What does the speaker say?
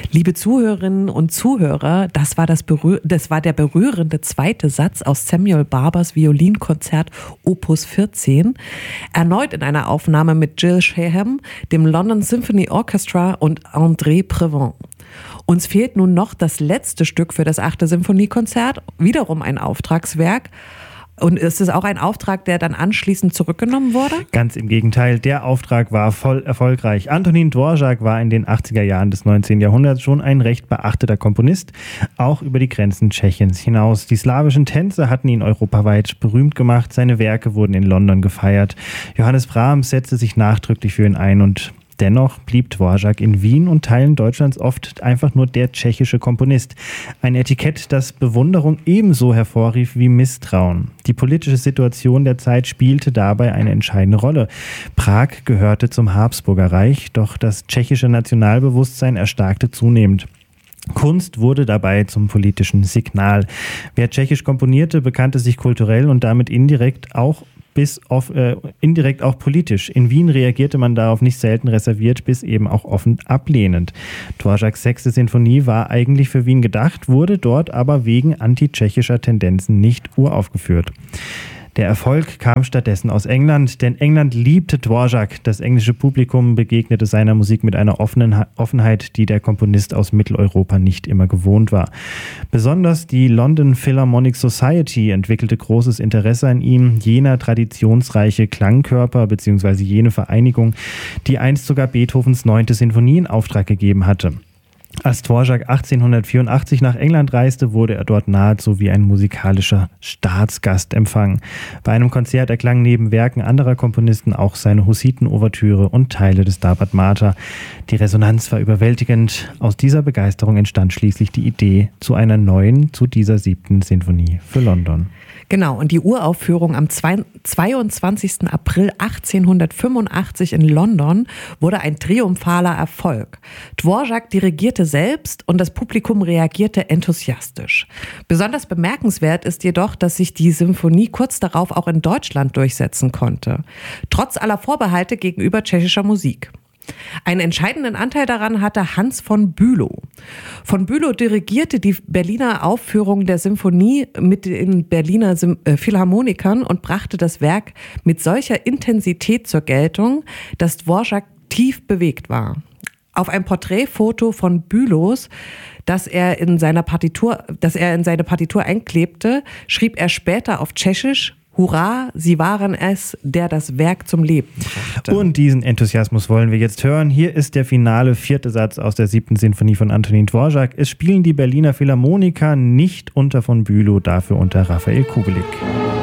Liebe Zuhörerinnen und Zuhörer, das war der berührende zweite Satz aus Samuel Barbers Violinkonzert Opus 14, erneut in einer Aufnahme mit Jill Shaham, dem London Symphony Orchestra und André Prevent. Uns fehlt nun noch das letzte Stück für das 8. Symphoniekonzert, wiederum ein Auftragswerk. Und ist es auch ein Auftrag, der dann anschließend zurückgenommen wurde? Ganz im Gegenteil, der Auftrag war voll erfolgreich. Antonín Dvořák war in den 80er Jahren des 19. Jahrhunderts schon ein recht beachteter Komponist, auch über die Grenzen Tschechiens hinaus. Die slawischen Tänze hatten ihn europaweit berühmt gemacht, seine Werke wurden in London gefeiert. Johannes Brahms setzte sich nachdrücklich für ihn ein und dennoch blieb Dvořák in Wien und Teilen Deutschlands oft einfach nur der tschechische Komponist. Ein Etikett, das Bewunderung ebenso hervorrief wie Misstrauen. Die politische Situation der Zeit spielte dabei eine entscheidende Rolle. Prag gehörte zum Habsburger Reich, doch das tschechische Nationalbewusstsein erstarkte zunehmend. Kunst wurde dabei zum politischen Signal. Wer tschechisch komponierte, bekannte sich kulturell und damit indirekt auch politisch. In Wien reagierte man darauf nicht selten reserviert bis eben auch offen ablehnend. Dvořáks 6. Sinfonie war eigentlich für Wien gedacht, wurde dort aber wegen antitschechischer Tendenzen nicht uraufgeführt. Der Erfolg kam stattdessen aus England, denn England liebte Dvořák. Das englische Publikum begegnete seiner Musik mit einer Offenheit, die der Komponist aus Mitteleuropa nicht immer gewohnt war. Besonders die London Philharmonic Society entwickelte großes Interesse an ihm, jener traditionsreiche Klangkörper bzw. jene Vereinigung, die einst sogar Beethovens 9. Sinfonie in Auftrag gegeben hatte. Als Dvořák 1884 nach England reiste, wurde er dort nahezu wie ein musikalischer Staatsgast empfangen. Bei einem Konzert erklangen neben Werken anderer Komponisten auch seine Hussiten-Ouvertüre und Teile des Stabat Mater. Die Resonanz war überwältigend. Aus dieser Begeisterung entstand schließlich die Idee zu dieser 7. Sinfonie für London. Genau, und die Uraufführung am 22. April 1885 in London wurde ein triumphaler Erfolg. Dvořák dirigierte selbst und das Publikum reagierte enthusiastisch. Besonders bemerkenswert ist jedoch, dass sich die Symphonie kurz darauf auch in Deutschland durchsetzen konnte, trotz aller Vorbehalte gegenüber tschechischer Musik. Einen entscheidenden Anteil daran hatte Hans von Bülow. Von Bülow dirigierte die Berliner Aufführung der Symphonie mit den Berliner Philharmonikern und brachte das Werk mit solcher Intensität zur Geltung, dass Dvořák tief bewegt war. Auf ein Porträtfoto von Bülows, das er in seine Partitur einklebte, schrieb er später auf Tschechisch: Hurra, Sie waren es, der das Werk zum Leben brachte. Und diesen Enthusiasmus wollen wir jetzt hören. Hier ist der finale 4. Satz aus der 7. Sinfonie von Antonín Dvořák. Es spielen die Berliner Philharmoniker, nicht unter von Bülow, dafür unter Raphael Kubelik.